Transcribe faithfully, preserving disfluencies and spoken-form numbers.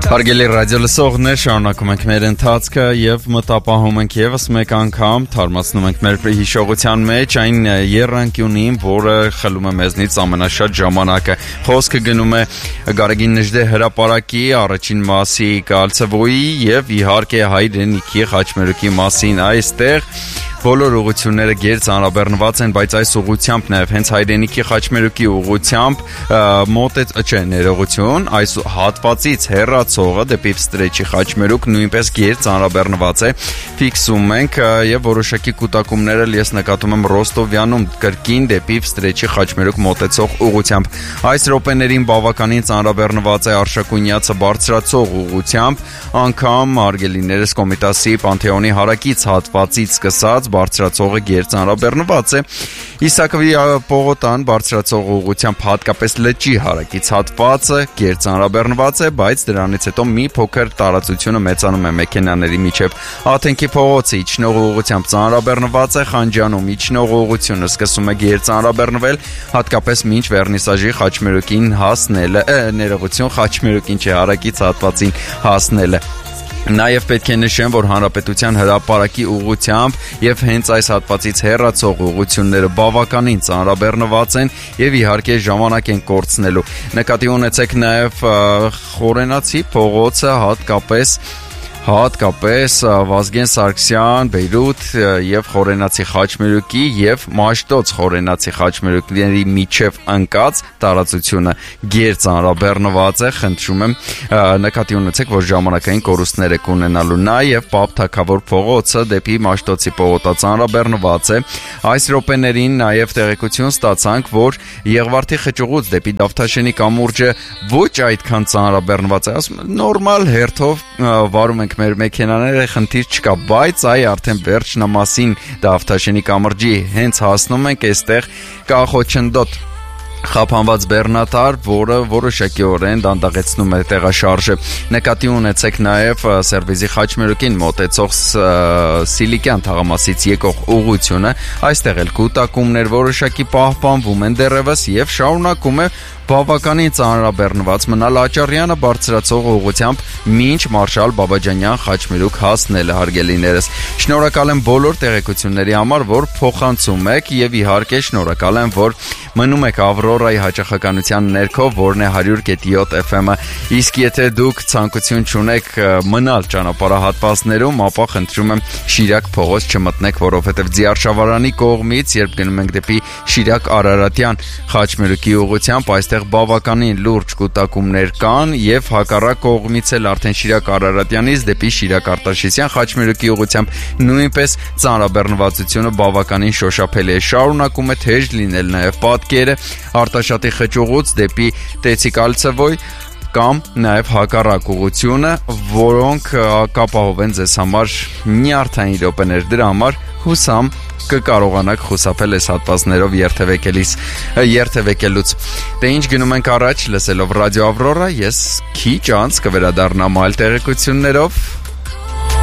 Հարգելի ռադիո լսողներ, շարունակում ենք մեր ընթացքը եւ մտապահում ենք եւս մեկ անգամ, թարմացնում ենք մեր հիշողության մեջ այն եռանկյունին, որը խլում է մեզնից ամենաշատ ժամանակը։ Խոսքը գնում է Գարեգին Նժդե հրապարակի առաջին մասի կալցևոյի եւ իհարկե հայրենիքի խաչմերուկի մասին այստեղ բոլոր ուղղությունները գերծանրաբեռնված են, բայց այս ուղղությամբ նաև հենց հայրենիքի խաչմերուկի ուղղությամբ մոտեց, չէ, ներողություն, այս հատվածից հեռացողը դեպի Ստրեչի խաչմերուկ նույնպես գերծանրաբեռնված է, ֆիքսում ենք եւ որոշակի կուտակումներ էլ ես նկատում եմ Ռոստովյանում կրկին դեպի Ստրեչի խաչմերուկ մոտեցող ուղղությամբ։ Այս րոպեներին բավականին ծանրաբեռնված է Արշակունյացը բարձրացող ուղղությամբ, անգամ արգելիներս Կոմիտասի Պանթեոնի հարակից հատվածից սկսած բարձրացողը գերծանրաբեռնված է։ Իսակովի պողոտան բարձրացող ուղղությամբ հատկապես լճի հարակից հատվածը գերծանրաբեռնված է, բայց դրանից հետո մի փոքր տարածությունը մեծանում է մեքենաների միջև։ Աթենքի փողոցը իջնող ուղղությամբ ծանրաբեռնված է, Խանջանում իջնող ուղղությունը սկսում է գերծանրաբեռնվել, հատկապես մինչ Վերնիսաժի խաչմերուկին հասնելը, ներողություն, խաչմերուկին չէ, հարակից հատվածին հասնելը։ Նաև պետք է նշեմ, որ Հանրապետության հրապարակի ուղղությամբ եւ հենց այս հատվածից հեռացող ուղղությունները բավականին ծանրաբեռնված են եւ իհարկե ժամանակ են կորցնելու։ Նկատի ունեցեք նաև Խորենացի փողոցը, հատկապես Հատկապես Վազգեն Սարգսյան, Բեյրութ եւ Խորենացի խաչմերուկի եւ Մաշտոց Խորենացի խաչմերուկների միջև ընկած տարածությունը գերծանրաբեռնված է, խնդրում եմ նկատի ունեցեք, որ ժամանակային կորուստներ եք ունենալու։ Նաեւ Պապ Թագավոր փողոցը դեպի Մաշտոցի պողոտա ծանրաբեռնված է։ Այս րոպեներին նաեւ տեղեկություն ստացանք, որ Եղվարդի խճուղուց դեպի Դավթաշենի կամուրջը ոչ այդքան ծանրաբեռնված է, ասում նորմալ հերթով վարում ենք մեր մեքենաները, խնդիր չկա, բայց այ արդեն վերջնամասին Դավթաշենի կամրջի հենց հասնում ենք, այստեղ կա խոչընդոտ խափանված բեռնատար, որը որոշակիորեն դանդաղեցնում է տեղաշարժը։ Նկատի ունեցեք նաև Սերվիզի խաչմերուկին մոտեցող Սիլիկյան թաղամասից եկող ուղղությունը, այստեղ էլ կուտակումներ որոշակի պահպանվում են դեռևս եւ շարունակում է բավականին ծանրաբեռնված մնալ Աճարյանը բարձրացող ուղղությամբ մինչ Մարշալ Բաբաջանյան խաչմերուկ հասնելը, հարգելիներս։ Շնորհակալ եմ բոլոր տեղեկությունների համար, որ փոխանցում եք եւ իհարկե շնորհակալ եմ, որ մնում եք Ավրորայի հաճախականության ներքո, որն է one hundred point seven F M-ը։ Իսկ եթե դուք ցանկություն չունեք մնալ ճանապարհահատվածներում, ապա խնդրում եմ Շիրակ փողոց չմտնեք, որովհետեւ Ձիարշավարանի կողմից, երբ գնում ենք դեպի Շիրակ Արարատյան խաչմերուկի ուղղությամբ, այստեղ բավականին լուրջ կուտակումներ կան եւ հակառակ կողմից էլ արդեն Շիրակ Արարատյանից դեպի Շիրակ Արտաշեսյան խաչմերուկի ուղղությամբ նույնպես ծանրաբեռնվածությունը բավականին շոշափելի է, շարունակում է թեժ լինել նաեւ պատկերը Արտաշատի խճուղուց դեպի Տեցիկալցևոյ կամ նաև հակառակ ուղղությունը, որոնք կապահովեն ձեզ համար նյարդային րոպեներ, դրա համար հուսամ կկարողանաք խուսափել այս հատվածներով երթևեկելիս երթևեկելուց։ Դե ինչ գնում ենք առաջ լսելով Ռադիո Ավրորա, ես քիչ անց կվերադառնամ այլ տեղեկություններով։